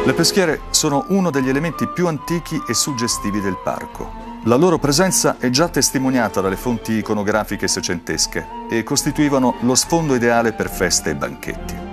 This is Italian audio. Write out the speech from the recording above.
Le peschiere sono uno degli elementi più antichi e suggestivi del parco. La loro presenza è già testimoniata dalle fonti iconografiche secentesche e costituivano lo sfondo ideale per feste e banchetti.